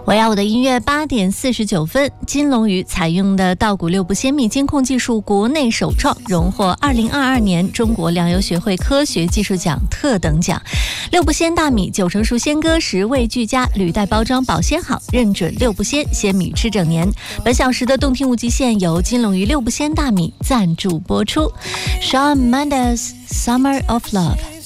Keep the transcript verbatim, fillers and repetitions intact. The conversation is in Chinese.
我要我的音乐八点四十九分，金龙鱼采用的稻谷六不鲜蜜监控技术国内首创，荣获二零二二年中国粮油学会科学技术奖特等奖。六不鲜大米九成熟鲜割，食味俱佳，履带包装保鲜好，认准六不鲜，鲜米吃整年。本小时的动听无极限由金龙鱼六不鲜大米赞助播出。Shawn Mendes Summer of Love。